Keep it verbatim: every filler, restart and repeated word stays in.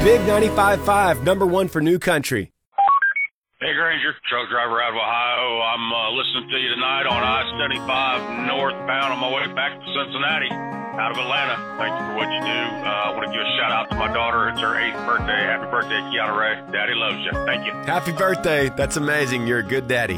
Big ninety-five point five, number one for New Country. Hey, Granger, truck driver out of Ohio. I'm uh, listening to you tonight on I seventy-five northbound on my way back to Cincinnati out of Atlanta. Thank you for what you do. Uh, I want to give a shout out to my daughter. It's her eighth birthday. Happy birthday, Kiana Ray. Daddy loves you. Thank you. Happy birthday. That's amazing. You're a good daddy.